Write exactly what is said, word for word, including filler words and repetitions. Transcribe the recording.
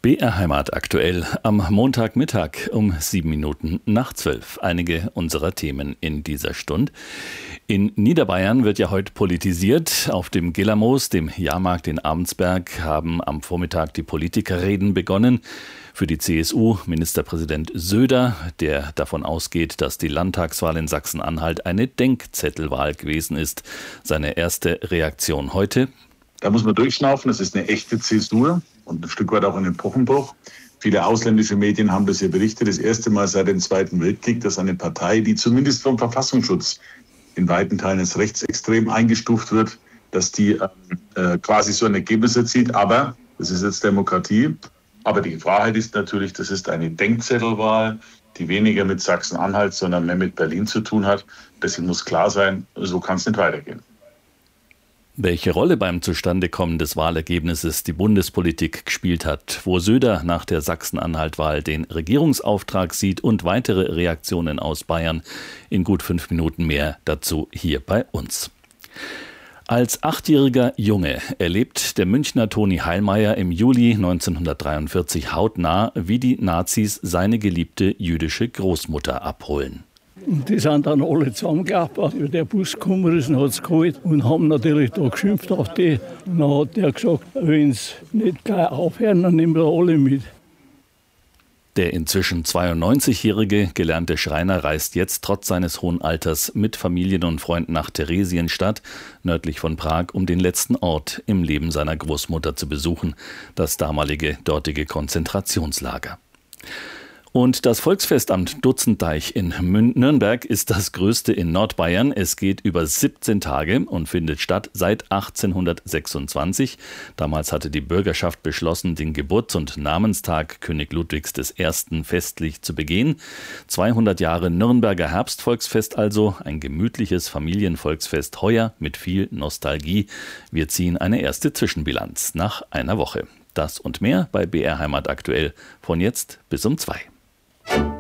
B R Heimat aktuell am Montagmittag um sieben Minuten nach zwölf. Einige unserer Themen in dieser Stunde. In Niederbayern wird ja heute politisiert. Auf dem Gillermoos, dem Jahrmarkt in Abensberg, haben am Vormittag die Politikerreden begonnen. Für die C S U Ministerpräsident Söder, der davon ausgeht, dass die Landtagswahl in Sachsen-Anhalt eine Denkzettelwahl gewesen ist. Seine erste Reaktion heute: Da muss man durchschnaufen, das ist eine echte Zäsur und ein Stück weit auch ein Epochenbruch. Viele ausländische Medien haben das ja berichtet. Das erste Mal seit dem Zweiten Weltkrieg, dass eine Partei, die zumindest vom Verfassungsschutz in weiten Teilen als rechtsextrem eingestuft wird, dass die äh, quasi so ein Ergebnis erzielt. Aber das ist jetzt Demokratie. Aber die Wahrheit ist natürlich, das ist eine Denkzettelwahl, die weniger mit Sachsen-Anhalt, sondern mehr mit Berlin zu tun hat. Deswegen muss klar sein, so kann es nicht weitergehen. Welche Rolle beim Zustandekommen des Wahlergebnisses die Bundespolitik gespielt hat, wo Söder nach der Sachsen-Anhalt-Wahl den Regierungsauftrag sieht und weitere Reaktionen aus Bayern, in gut fünf Minuten mehr dazu hier bei uns. Als achtjähriger Junge erlebt der Münchner Toni Heilmeier im Juli neunzehnhundertdreiundvierzig hautnah, wie die Nazis seine geliebte jüdische Großmutter abholen. Und die sind dann alle zusammengeklappt, wie der Bus gekommen ist, und hat es geholt und haben natürlich da geschimpft auf die. Und dann hat der gesagt, wenn sie nicht gleich aufhören, dann nehmen wir alle mit. Der inzwischen zweiundneunzigjährige gelernte Schreiner reist jetzt trotz seines hohen Alters mit Familien und Freunden nach Theresienstadt, nördlich von Prag, um den letzten Ort im Leben seiner Großmutter zu besuchen, das damalige dortige Konzentrationslager. Und das Volksfestamt Dutzendeich in Nürnberg ist das größte in Nordbayern. Es geht über siebzehn Tage und findet statt seit achtzehnhundertsechsundzwanzig. Damals hatte die Bürgerschaft beschlossen, den Geburts- und Namenstag König Ludwigs des Ersten festlich zu begehen. zweihundert Jahre Nürnberger Herbstvolksfest also, ein gemütliches Familienvolksfest heuer mit viel Nostalgie. Wir ziehen eine erste Zwischenbilanz nach einer Woche. Das und mehr bei B R Heimat aktuell von jetzt bis um zwei.